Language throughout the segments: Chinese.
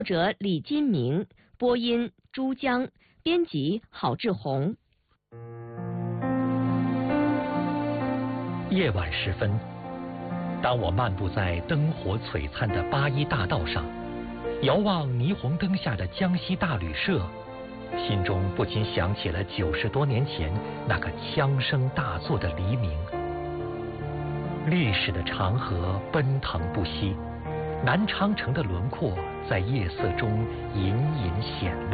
作者李金明，播音朱江，编辑郝志红。 夜晚时分，当我漫步在灯火璀璨的八一大道上，遥望霓虹灯下的江西大旅社，心中不禁想起了90多年前那个枪声大作的黎明。历史的长河奔腾不息，南昌城的轮廓在夜色中隐隐显露。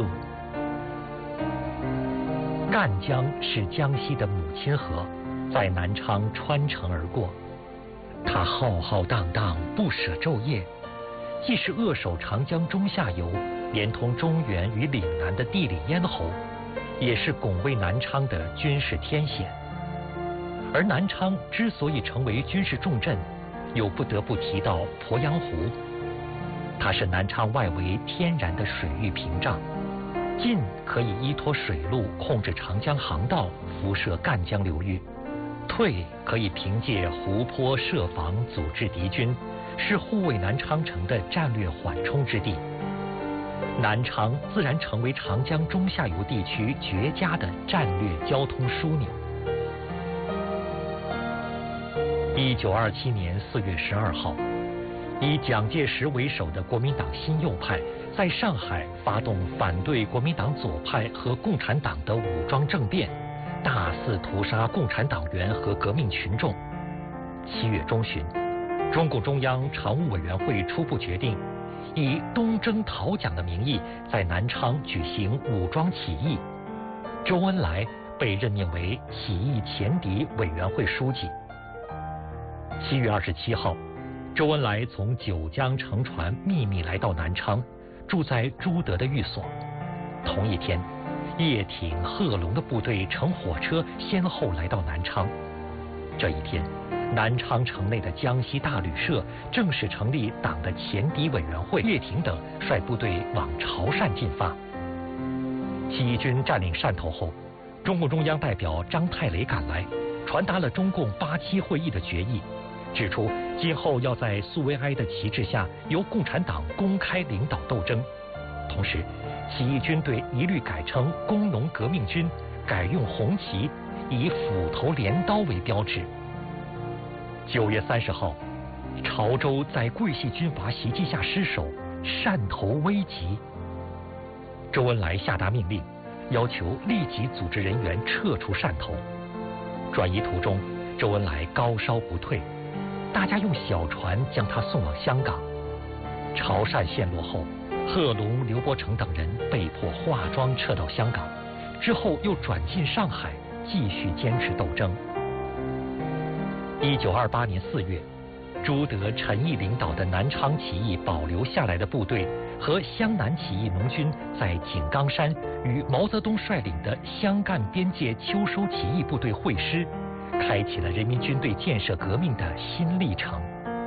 赣江是江西的母亲河，在南昌穿城而过，它浩浩荡荡，不舍昼夜，既是扼守长江中下游，连通中原与岭南的地理咽喉，也是拱卫南昌的军事天险。而南昌之所以成为军事重镇，又不得不提到鄱阳湖，它是南昌外围天然的水域屏障，近可以依托水路控制长江航道，辐射赣江流域，退可以凭借湖泊设防阻滞敌军，是护卫南昌城的战略缓冲之地。南昌自然成为长江中下游地区绝佳的战略交通枢纽。1927年4月12号，以蒋介石为首的国民党新右派在上海发动反对国民党左派和共产党的武装政变，大肆屠杀共产党员和革命群众。7月中旬，中共中央常务委员会初步决定，以东征讨蒋的名义在南昌举行武装起义。周恩来被任命为起义前敌委员会书记。7月27号，周恩来从九江乘船秘密来到南昌，住在朱德的寓所。同一天，叶挺、贺龙的部队乘火车先后来到南昌。这一天，南昌城内的江西大旅社正式成立党的前敌委员会，叶挺等率部队往潮汕进发。起义军占领汕头后，中共中央代表张太雷赶来，传达了中共87会议的决议，指出今后要在苏维埃的旗帜下由共产党公开领导斗争，同时起义军队一律改称工农革命军，改用红旗，以斧头镰刀为标志。9月30号，潮州在桂系军阀袭击下失守，汕头危急。周恩来下达命令，要求立即组织人员撤出汕头。转移途中，周恩来高烧不退，大家用小船将他送往香港。潮汕陷落后，贺龙、刘伯承等人被迫化妆撤到香港，之后又转进上海，继续坚持斗争。1928年4月，朱德、陈毅领导的南昌起义保留下来的部队和湘南起义农军在井冈山与毛泽东率领的湘赣边界秋收起义部队会师，开启了人民军队建设革命的新历程。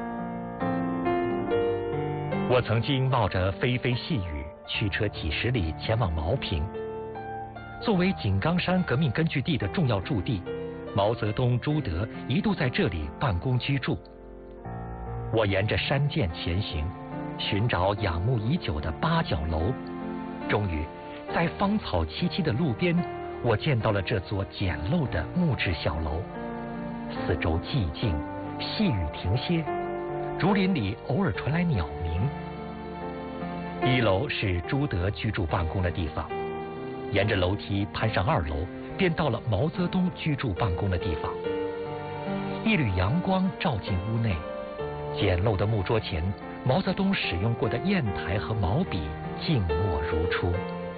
我曾经冒着霏霏细雨，驱车几十里前往茅坪。作为井冈山革命根据地的重要驻地，毛泽东、朱德一度在这里办公居住。我沿着山涧前行，寻找仰慕已久的八角楼。终于，在芳草萋萋的路边，我见到了这座简陋的木质小楼。四周寂静，细雨停歇，竹林里偶尔传来鸟鸣。1楼是朱德居住办公的地方，沿着楼梯攀上2楼，便到了毛泽东居住办公的地方。一缕阳光照进屋内，简陋的木桌前，毛泽东使用过的砚台和毛笔静默如初。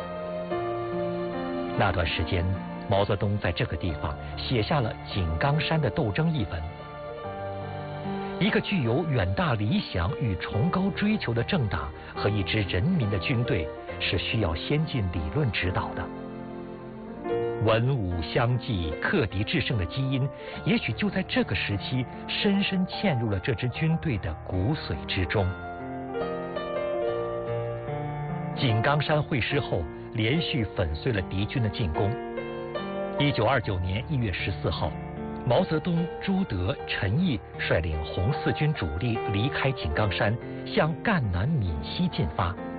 那段时间，毛泽东在这个地方写下了《井冈山的斗争》一文。一个具有远大理想与崇高追求的政党和一支人民的军队，是需要先进理论指导的。文武相济、克敌制胜的基因，也许就在这个时期深深嵌入了这支军队的骨髓之中。井冈山会师后，连续粉碎了敌军的进攻。1929年1月14号，毛泽东、朱德、陈毅率领红四军主力离开井冈山，向赣南闽西进发。